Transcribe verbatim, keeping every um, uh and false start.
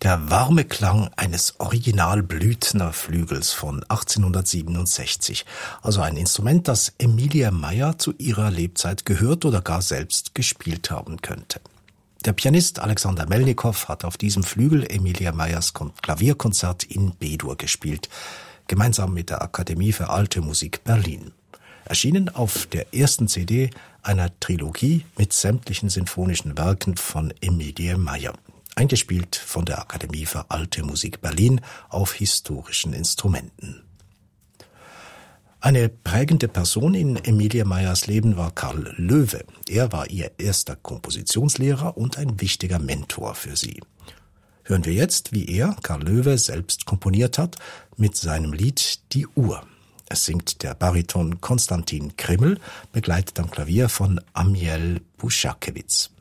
Der warme Klang eines Original-Blüthner-Flügels von achtzehnhundertsiebenundsechzig. Also ein Instrument, das Emilia Meyer zu ihrer Lebzeit gehört oder gar selbst gespielt haben könnte. Der Pianist Alexander Melnikow hat auf diesem Flügel Emilia Meyers Klavierkonzert in B-Dur gespielt, gemeinsam mit der Akademie für Alte Musik Berlin. Erschienen auf der ersten C D einer Trilogie mit sämtlichen sinfonischen Werken von Emilia Meyer. Eingespielt von der Akademie für Alte Musik Berlin auf historischen Instrumenten. Eine prägende Person in Emilia Meyers Leben war Karl Loewe. Er war ihr erster Kompositionslehrer und ein wichtiger Mentor für sie. Hören wir jetzt, wie er, Karl Loewe, selbst komponiert hat, mit seinem Lied Die Uhr. Es singt der Bariton Konstantin Krimmel, begleitet am Klavier von Amiel Buschakewitz.